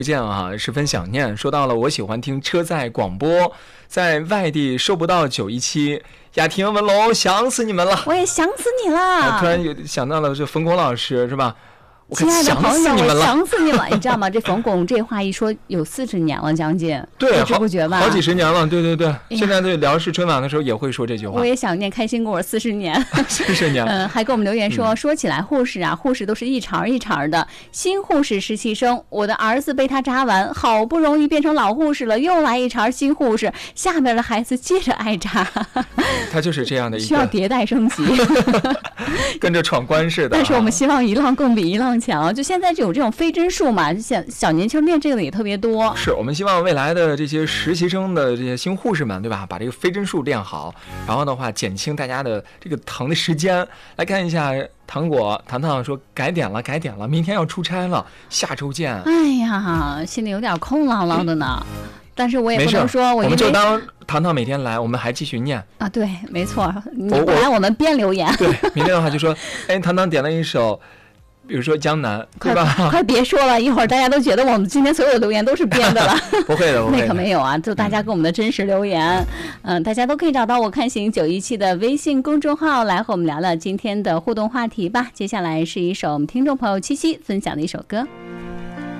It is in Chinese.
不见啊，十分想念。说到了我喜欢听车载广播，在外地收不到917，雅婷、文龙想死你们了， 我也想死你了。 突然想到了这冯巩老师是吧？我亲爱的朋友， 我想死你了，你知道吗？这冯巩这话一说有40年了，将近， 对， 不知不觉吧， 好几十年了，对对对。现在对聊是春晚的时候也会说这句话。 我也想念开心果40年 ，40年。 还给我们留言说，说起来护士啊，护士都是一茬一茬的。新护士实习生，我的儿子被他扎完，好不容易变成老护士了，又来一茬新护士，下面的孩子接着挨扎。 他就是这样的一个， 需要迭代升级， 跟着闯关似的。 但是我们希望一浪更比一浪强，就现在有这种非真术嘛，小年轻练这个的也特别多。 是我们希望未来的这些实习生的这些新护士们，对吧？把这个非真术练好，然后的话减轻大家的这个疼的时间。来看一下糖果糖糖说改点了，明天要出差了，下周见。 哎呀，心里有点空落落的呢。但是我也不能说我们就当糖糖每天来，我们还继续念啊。对，没错，你不来我们编留言。 对，明天的话就说，哎，糖糖点了一首。比如说江南，对吧？ 快别说了，一会儿大家都觉得我们今天所有的留言都是编的了。 不会的， 那可没有啊，就大家给我们的真实留言。大家都可以找到我看行917的微信公众号来和我们聊聊今天的互动话题吧。接下来是一首我们听众朋友七七分享的一首歌。